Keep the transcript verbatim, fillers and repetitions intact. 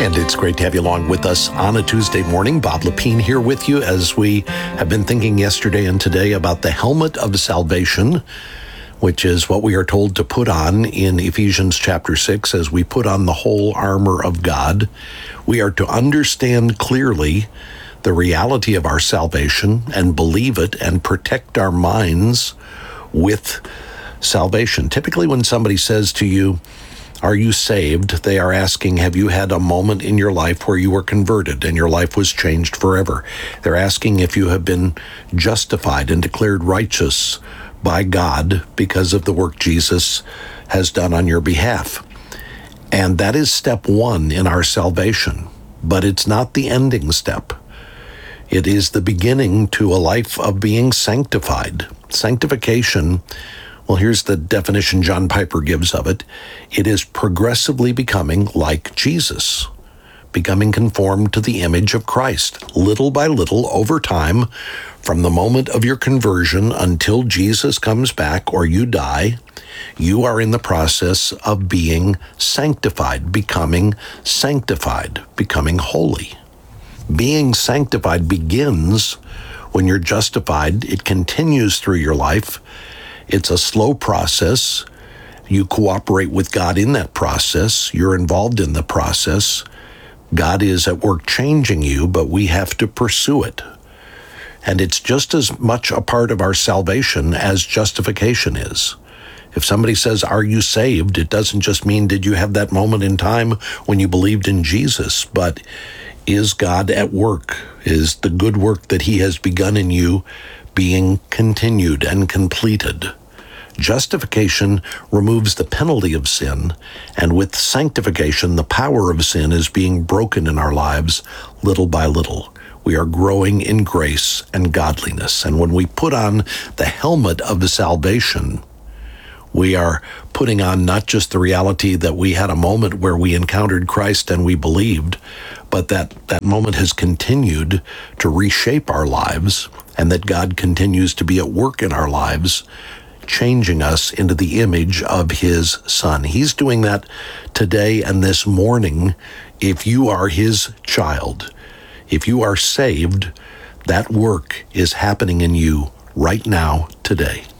And it's great to have you along with us on a Tuesday morning. Bob Lepine here with you as we have been thinking yesterday and today about the helmet of salvation, which is what we are told to put on in Ephesians chapter six as we put on the whole armor of God. We are to understand clearly the reality of our salvation and believe it and protect our minds with salvation. Typically when somebody says to you, "Are you saved?" they are asking, have you had a moment in your life where you were converted and your life was changed forever? They're asking if you have been justified and declared righteous by God because of the work Jesus has done on your behalf. And that is step one in our salvation, but it's not the ending step. It is the beginning to a life of being sanctified. Sanctification, well, here's the definition John Piper gives of it. It is progressively becoming like Jesus, becoming conformed to the image of Christ, little by little over time, from the moment of your conversion until Jesus comes back or you die. You are in the process of being sanctified, becoming sanctified, becoming holy. Being sanctified begins when you're justified. It continues through your life. It's a slow process. You cooperate with God in that process. You're involved in the process. God is at work changing you, but we have to pursue it. And it's just as much a part of our salvation as justification is. If somebody says, "Are you saved?" it doesn't just mean did you have that moment in time when you believed in Jesus, but is God at work? Is the good work that he has begun in you being continued and completed? Justification removes the penalty of sin, and with sanctification, the power of sin is being broken in our lives little by little. We are growing in grace and godliness, and when we put on the helmet of the salvation, we are putting on not just the reality that we had a moment where we encountered Christ and we believed, but that that moment has continued to reshape our lives, and that God continues to be at work in our lives, changing us into the image of his Son. He's doing that today and this morning. If you are his child, if you are saved, that work is happening in you right now, today.